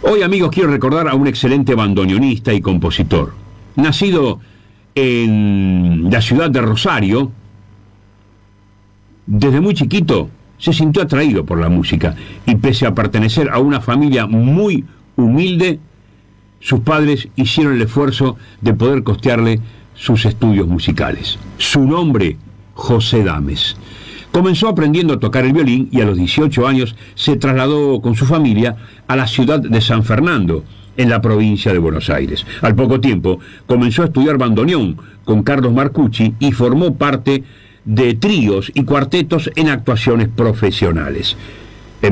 Hoy, amigos, quiero recordar a un excelente bandoneonista y compositor. Nacido en la ciudad de Rosario, desde muy chiquito se sintió atraído por la música y pese a pertenecer a una familia muy humilde, sus padres hicieron el esfuerzo de poder costearle sus estudios musicales. Su nombre, José Dames. Comenzó aprendiendo a tocar el violín y a los 18 años se trasladó con su familia a la ciudad de San Fernando, en la provincia de Buenos Aires. Al poco tiempo comenzó a estudiar bandoneón con Carlos Marcucci y formó parte de tríos y cuartetos en actuaciones profesionales. En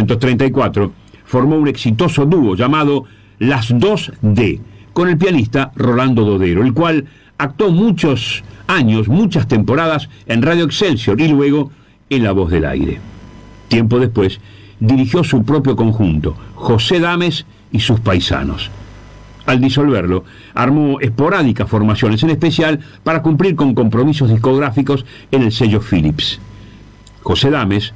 1934 formó un exitoso dúo llamado Las 2D con el pianista Rolando Dodero, el cual actuó muchos años, muchas temporadas en Radio Excelsior y luego en La Voz del Aire. Tiempo después dirigió su propio conjunto, José Dames y sus paisanos. Al disolverlo, armó esporádicas formaciones, en especial para cumplir con compromisos discográficos en el sello Philips. José Dames,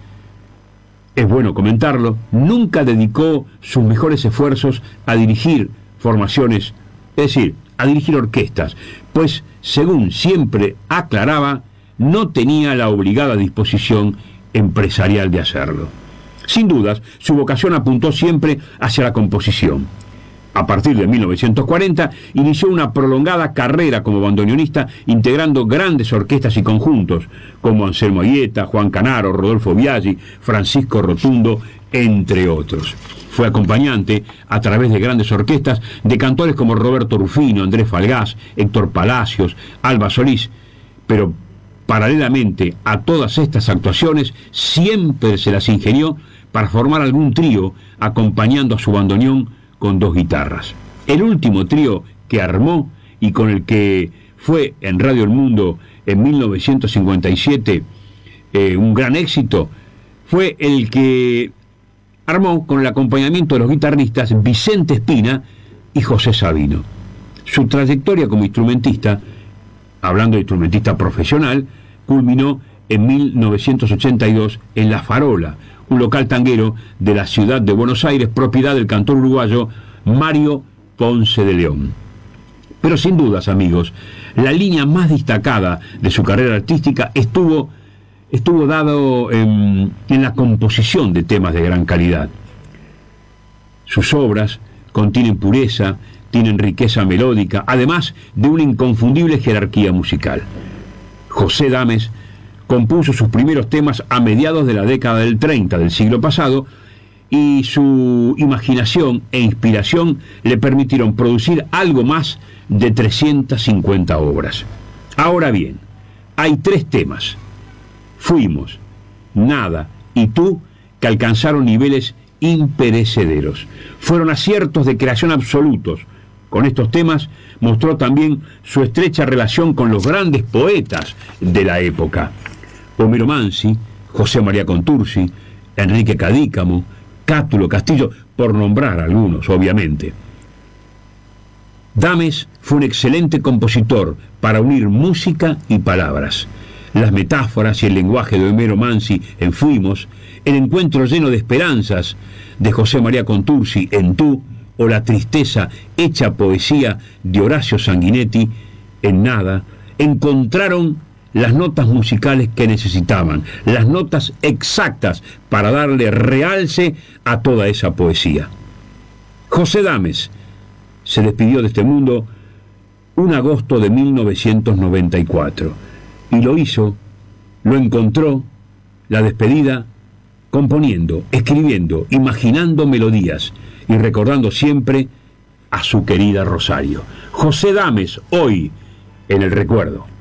es bueno comentarlo, nunca dedicó sus mejores esfuerzos a dirigir formaciones, es decir, a dirigir orquestas, pues, según siempre aclaraba, no tenía la obligada disposición empresarial de hacerlo. Sin dudas, su vocación apuntó siempre hacia la composición. A partir de 1940, inició una prolongada carrera como bandoneonista, integrando grandes orquestas y conjuntos, como Anselmo Aieta, Juan Canaro, Rodolfo Biaggi, Francisco Rotundo, entre otros. Fue acompañante, a través de grandes orquestas, de cantores como Roberto Rufino, Andrés Falgás, Héctor Palacios, Alba Solís, pero paralelamente a todas estas actuaciones, siempre se las ingenió para formar algún trío, acompañando a su bandoneón con 2 guitarras. El último trío que armó y con el que fue en Radio El Mundo en 1957 un gran éxito, fue el que armó con el acompañamiento de los guitarristas Vicente Espina y José Sabino. Su trayectoria como instrumentista, hablando de instrumentista profesional, culminó en 1982 en La Farola, un local tanguero de la ciudad de Buenos Aires, propiedad del cantor uruguayo Mario Ponce de León. Pero sin dudas, amigos, la línea más destacada de su carrera artística estuvo dado en la composición de temas de gran calidad. Sus obras contienen pureza, tienen riqueza melódica, además de una inconfundible jerarquía musical. José Dames compuso sus primeros temas a mediados de la década del 30 del siglo pasado y su imaginación e inspiración le permitieron producir algo más de 350 obras. Ahora bien, hay 3 temas, Fuimos, Nada y Tú, que alcanzaron niveles imperecederos. Fueron aciertos de creación absolutos. Con estos temas mostró también su estrecha relación con los grandes poetas de la época. Homero Mansi, José María Contursi, Enrique Cadícamo, Cátulo Castillo, por nombrar algunos, obviamente. Dames fue un excelente compositor para unir música y palabras. Las metáforas y el lenguaje de Homero Mansi en Fuimos, el encuentro lleno de esperanzas de José María Contursi en Tú, o la tristeza hecha poesía de Horacio Sanguinetti en Nada, encontraron las notas musicales que necesitaban, las notas exactas para darle realce a toda esa poesía. José Dames se despidió de este mundo un agosto de 1994 y lo hizo, lo encontró, la despedida, componiendo, escribiendo, imaginando melodías y recordando siempre a su querida Rosario. José Dames, hoy en el recuerdo.